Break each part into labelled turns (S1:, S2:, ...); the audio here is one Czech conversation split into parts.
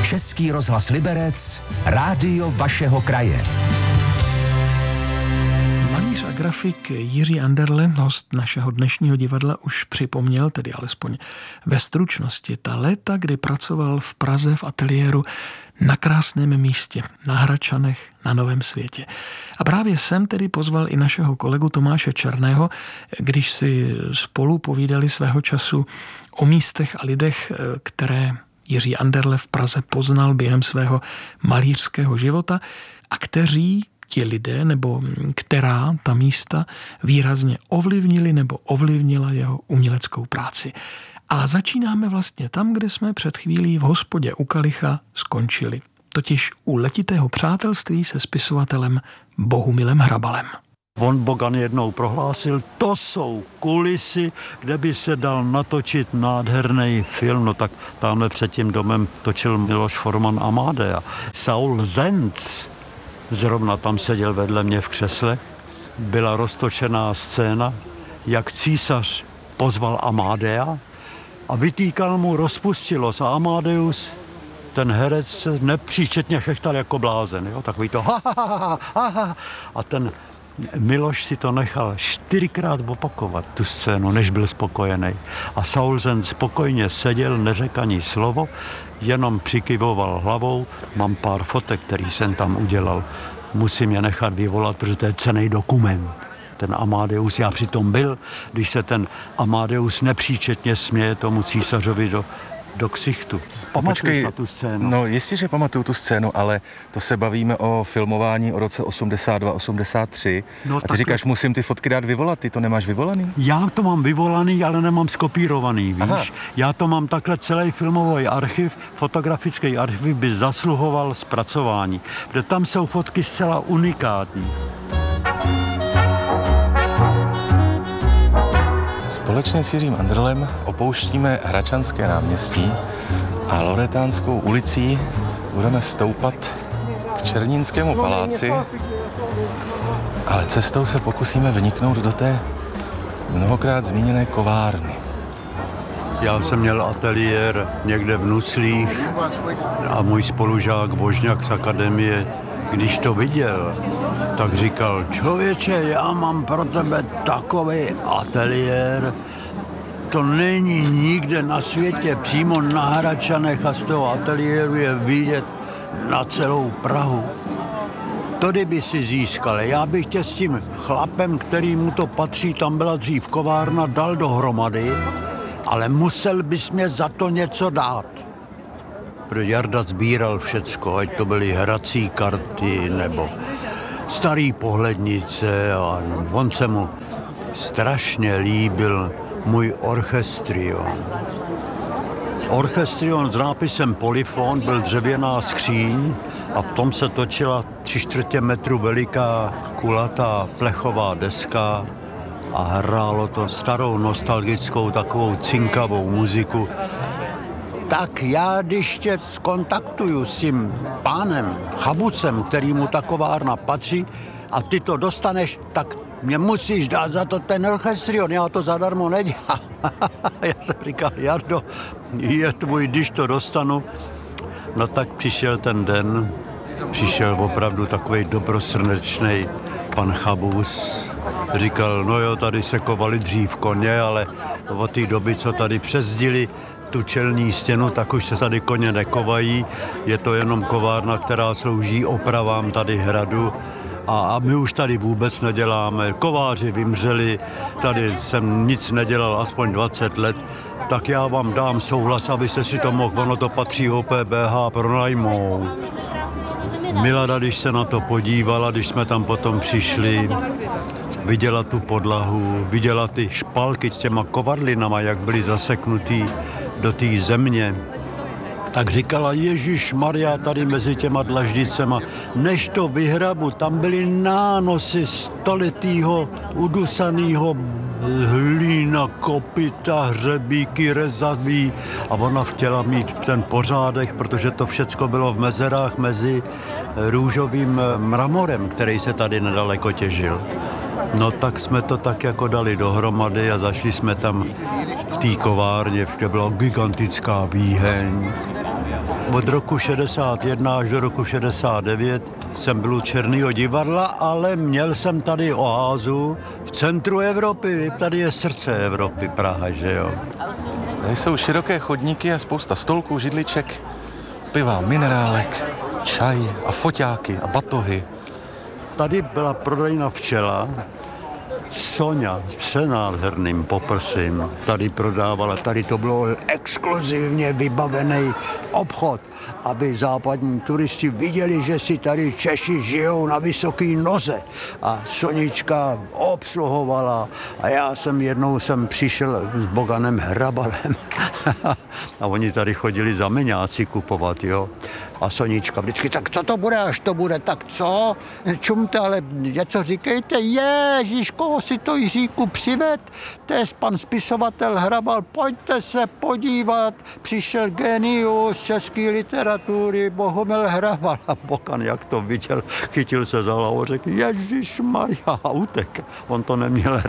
S1: Český rozhlas Liberec, rádio vašeho kraje.
S2: Malíř a grafik Jiří Anderle, host našeho dnešního divadla, už připomněl, tedy alespoň ve stručnosti, ta léta, kdy pracoval v Praze v ateliéru na krásném místě, na Hradčanech, na Novém Světě. A právě sem tedy pozval i našeho kolegu Tomáše Černého, když si spolu povídali svého času o místech a lidech, které Jiří Anderle v Praze poznal během svého malířského života a kteří ti lidé, nebo která ta místa výrazně ovlivnili nebo ovlivnila jeho uměleckou práci. A začínáme vlastně tam, kde jsme před chvílí v hospodě u Kalicha skončili. Totiž u letitého přátelství se spisovatelem Bohumilem Hrabalem.
S3: Von Bogan jednou prohlásil, to jsou kulisy, kde by se dal natočit nádherný film. No tak tamhle před tím domem točil Miloš Forman Amadea. Saul Zenc zrovna tam seděl vedle mě v křesle. Byla roztočená scéna, jak císař pozval Amadea a vytýkal mu rozpustilost. A Amadeus, ten herec, nepříčetně chechtal jako blázen. Jo? Takový to ha. A ten Miloš si to nechal 4krát opakovat, tu scénu, než byl spokojený. A Saul Zenc spokojně seděl, neřekl ani slovo, jenom přikyvoval hlavou. Mám pár fotek, který jsem tam udělal. Musím je nechat vyvolat, protože to je cenný dokument. Ten Amadeus, já přitom byl, když se ten Amadeus nepříčetně směje tomu císařovi do ksichtu. Pamatuješ na tu scénu?
S4: No jistě, že pamatuju tu scénu, ale to se bavíme o filmování o roce 82, 83. No, a ty říkáš, musím ty fotky dát vyvolat, ty to nemáš vyvolaný?
S3: Já to mám vyvolaný, ale nemám skopírovaný, víš? Aha. Já to mám takhle celý filmový archiv, fotografický archiv by zasluhoval zpracování, protože tam jsou fotky zcela unikátní.
S4: Společně s Jiřím Anderlem opouštíme Hradčanské náměstí a Loretánskou ulicí budeme stoupat k Černínskému paláci, ale cestou se pokusíme vniknout do té mnohokrát zmíněné kovárny.
S3: Já jsem měl ateliér někde v Nuslích a můj spolužák Božňák z akademie, když to viděl, tak říkal, člověče, já mám pro tebe takový ateliér, to není nikde na světě, přímo na Hradčanech a z toho ateliéru je vidět na celou Prahu. To kdyby si získal, já bych tě s tím chlapem, který mu to patří, tam byla dřív kovárna, dal dohromady, ale musel bys mě za to něco dát. Protože Jarda sbíral všecko, ať to byly hrací karty nebo starý pohlednice a on se mu strašně líbil můj orchestrion. Orchestrion s nápisem Polyfon byl dřevěná skříň a v tom se točila 3/4 metru veliká kulatá plechová deska a hrálo to starou nostalgickou takovou cinkavou muziku. Tak já, když tě skontaktuju s tím pánem Chabucem, který mu ta kovárna patří a ty to dostaneš, tak mě musíš dát za to ten orchestrion, já to zadarmo nedělám. Já jsem říkal, Jardo, je tvůj, když to dostanu. No tak přišel ten den, přišel opravdu takovej dobrosrdečnej pan Chabus. Říkal, no jo, tady se kovali dřív koně, ale od té doby, co tady přezdili tu čelní stěnu, tak už se tady koně nekovají. Je to jenom kovárna, která slouží opravám tady hradu. A my už tady vůbec neděláme. Kováři vymřeli, tady jsem nic nedělal aspoň 20 let, tak já vám dám souhlas, abyste si to mohl, ono to patří OPBH, pronajmout. Milada, když se na to podívala, když jsme tam potom přišli, viděla tu podlahu, viděla ty špalky s těma kovadlinama, jak byly zaseknutý do té země, tak říkala, Ježišmarja, tady mezi těma dlaždicema, než to vyhrabu, tam byly nánosy stoletýho udusanýho hlína, kopyta, hřebíky, rezaví a ona chtěla mít ten pořádek, protože to všecko bylo v mezerách mezi růžovým mramorem, který se tady nedaleko těžil. No tak jsme to tak jako dali dohromady a zašli jsme tam v té kovárně, kde byla gigantická výheň, Od roku 61 až do roku 69 jsem byl u Černého divadla, ale měl jsem tady oázu v centru Evropy. Tady je srdce Evropy, Praha, že jo.
S4: Tady jsou široké chodníky a spousta stolků, židliček, piva, minerálek, čaj a foťáky a batohy.
S3: Tady byla prodejna Včela, Soňa s přenádherným poprsím tady prodávala. Tady to bylo exkluzivně vybavený obchod, aby západní turisti viděli, že si tady Češi žijou na vysoký noze. A Sonička obsluhovala a já jsem jednou přišel s Boganem Hrabalem a oni tady chodili zameňáci kupovat, jo. A Sonička vždycky, tak co to bude, až to bude, tak co? Čumte, ale něco říkejte, Ježíš, koho si to Jiříku přived? To je pan spisovatel Hrabal, pojďte se podívat, přišel genius české literatury, Bohumil Hrabal. A Bokan, jak to viděl, chytil se za hlavu, řekl, Ježišmarja, a utek. On to neměl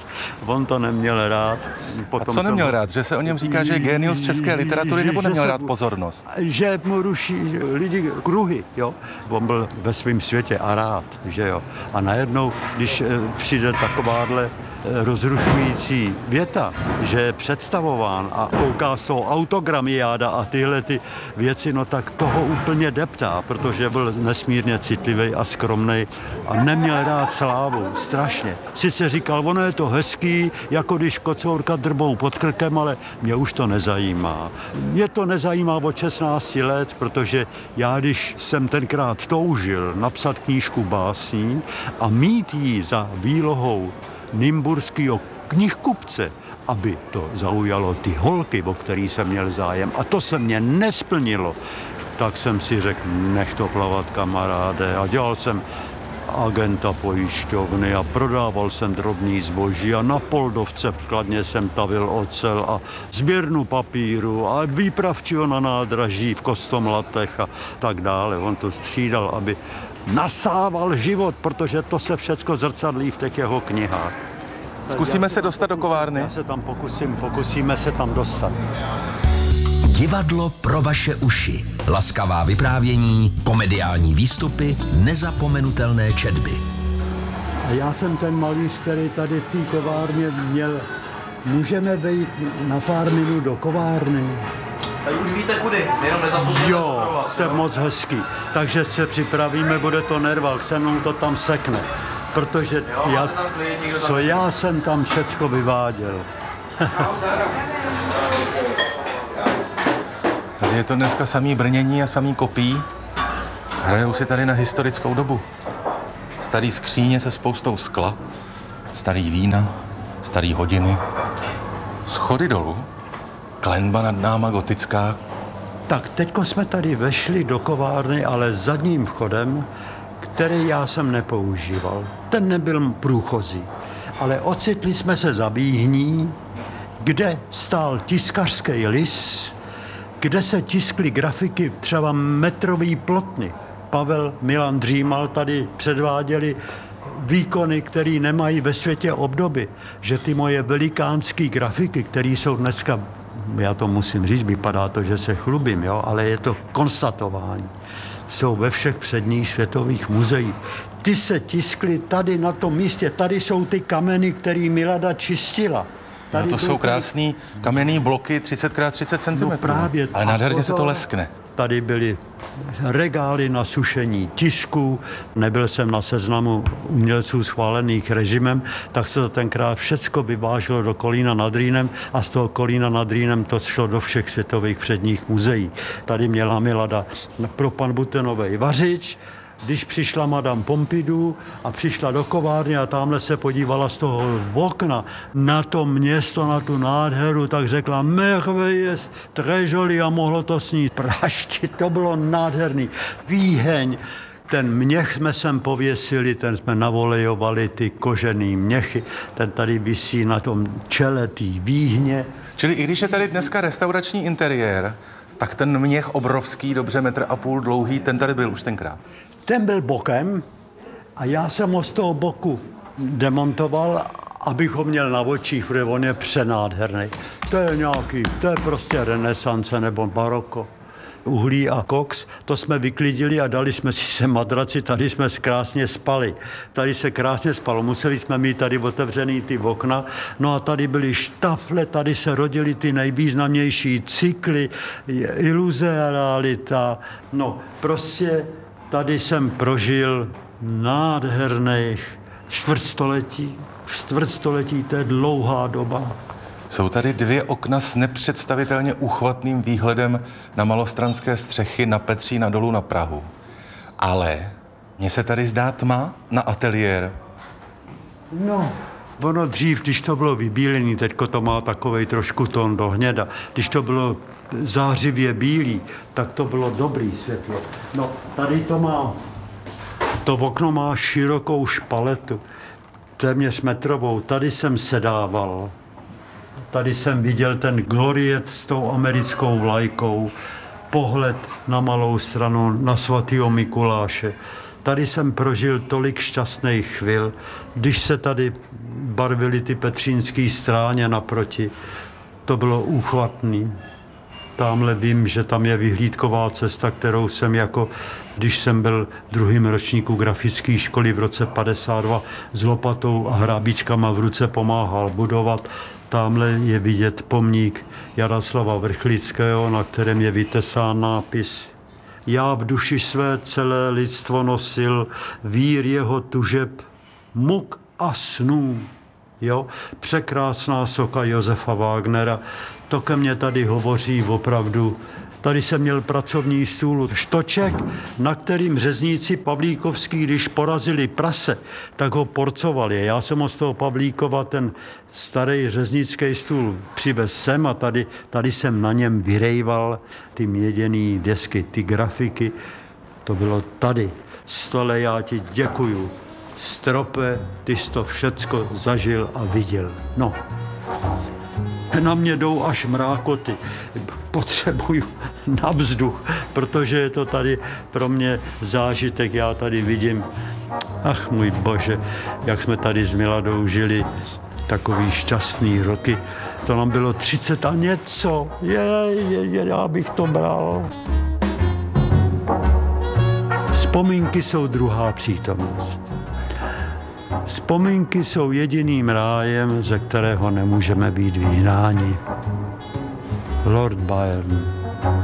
S3: rád.
S4: Potom a co neměl rád? Že se o něm říká, že je genius české literatury, nebo neměl rád pozornost?
S3: Že mu ruší lidi kruhy, jo. On byl ve svém světě a rád, že jo. A najednou, když přijde takováhle rozrušující věta, že je představován a kouká z toho autogramiáda a tyhle ty věci, no tak toho úplně deptá, protože byl nesmírně citlivý a skromnej a neměl rád slávu, strašně. Sice říkal, ono je to hezký, jako když kocourka drbou pod krkem, ale mě už to nezajímá. Mě to nezajímá od 16 let, protože já, když jsem tenkrát toužil napsat knížku básní a mít ji za výlohou nymburského knihkupce, aby to zaujalo ty holky, o který jsem měl zájem. A to se mě nesplnilo. Tak jsem si řekl, nech to plavat, kamaráde. A dělal jsem agenta pojišťovny a prodával jsem drobný zboží a na Poldovce v Kladně jsem tavil ocel a sběrnu papíru a výpravčího na nádraží v Kostomlatech a tak dále. On to střídal, aby nasával život, protože to se všecko zrcadlí v těch jeho knihách.
S4: Zkusíme se dostat do kovárny?
S3: Já se tam pokusíme se tam dostat.
S1: Divadlo pro vaše uši. Laskavá vyprávění, komediální výstupy, nezapomenutelné četby.
S3: A já jsem ten malíř, který tady v té kovárně měl. Můžeme vejít na pár minut do kovárny?
S5: Tady už víte kudy, jenom nezapomněte.
S3: Jo, jste moc hezký. Takže se připravíme, bude to nerval, se mnou to tam sekne. Protože já jsem tam všecko vyváděl.
S4: Tady je to dneska samý brnění a samý kopí. Hrajou si tady na historickou dobu. Starý skříně se spoustou skla, starý vína, starý hodiny, schody dolů, klenba nad náma gotická.
S3: Tak teďko jsme tady vešli do kovárny, ale zadním vchodem, který já jsem nepoužíval. Ten nebyl průchozí, ale ocitli jsme se za výhní, kde stál tiskařský lis, kde se tiskly grafiky, třeba metrový plotny. Pavel Milan Dřímal tady předváděli výkony, které nemají ve světě obdoby. Že ty moje velikánské grafiky, které jsou dneska, já to musím říct, vypadá to, že se chlubím, jo, ale je to konstatování. Jsou ve všech předních světových muzeích. Ty se tiskly tady na tom místě, tady jsou ty kameny, které Milada čistila.
S4: No to jsou krásný kamenný bloky 30x30 cm.
S3: No právě.
S4: Ale nádherně se to leskne.
S3: Tady byly regály na sušení tisku, nebyl jsem na seznamu umělců schválených režimem, tak se to tenkrát všecko vyváželo do Kolína nad Rýnem a z toho Kolína nad Rýnem to šlo do všech světových předních muzeí. Tady měla Milada pro pan Butenovej vařič, když přišla Madame Pompidou a přišla do kovárny a tamhle se podívala z toho okna na to město, na tu nádheru, tak řekla merveilleux, très joli a mohlo to snít. Prašti, to bylo nádherný. Výheň, ten měch jsme sem pověsili, ten jsme navolejovali, ty kožený měchy, ten tady visí na tom čele tý výhně.
S4: Čili i když je tady dneska restaurační interiér, tak ten měch obrovský, dobře 1,5 m dlouhý, ten tady byl už tenkrát.
S3: Ten byl bokem a já jsem ho z toho boku demontoval, abych ho měl na očích, protože on je přenádherný. To je prostě renesance nebo baroko. uhlí a koks, to jsme vyklidili a dali jsme si sem madraci, tady jsme krásně spali. Tady se krásně spalo, museli jsme mít tady otevřený ty okna, no a tady byly štafle, tady se rodily ty nejvýznamnější cykly, iluze a realita. No, prostě tady jsem prožil nádherných čtvrtstoletí, to je dlouhá doba.
S4: Jsou tady 2 okna s nepředstavitelně úchvatným výhledem na malostranské střechy na Petřín a dolů na Prahu. Ale mně se tady zdá tma na ateliér.
S3: No, ono dřív, když to bylo vybílený, teďko to má takovej trošku tón do hněda. Když to bylo zářivě bílý, tak to bylo dobrý světlo. No, tady to okno má širokou špaletu, téměř metrovou. Tady jsem sedával. Tady jsem viděl ten gloriet s tou americkou vlajkou, pohled na Malou Stranu, na svatýho Mikuláše. Tady jsem prožil tolik šťastných chvil, když se tady barvily ty petřínský stráně naproti. To bylo úchvatný. Tamhle vím, že tam je vyhlídková cesta, kterou jsem když jsem byl v 2. ročníku grafické školy v roce 52 s lopatou a hrábíčkama v ruce pomáhal budovat. Tamhle je vidět pomník Jaroslava Vrchlického, na kterém je vytesán nápis: Já v duši své celé lidstvo nosil vír jeho tužeb, muk a snů. Jo? Překrásná socha Josefa Wagnera. To ke mně tady hovoří opravdu. Tady jsem měl pracovní stůl, štoček, na kterým řezníci Pavlíkovský, když porazili prase, tak ho porcovali. Já jsem ho z toho Pavlíkova ten starý řeznický stůl přivez sem a tady jsem na něm vyrejval ty měděný desky, ty grafiky. To bylo tady. Stole, já ti děkuju. Strope, ty jsi to všecko zažil a viděl. No. Na mě jdou až mrákoty. Potřebuju na vzduch, protože je to tady pro mě zážitek. Já tady vidím, ach můj bože, jak jsme tady s Miladou žili takový šťastný roky. To nám bylo 30 a něco. Já bych to bral. Vzpomínky jsou druhá přítomnost. Vzpomínky jsou jediným rájem, ze kterého nemůžeme být vyhnáni. Lord Byron.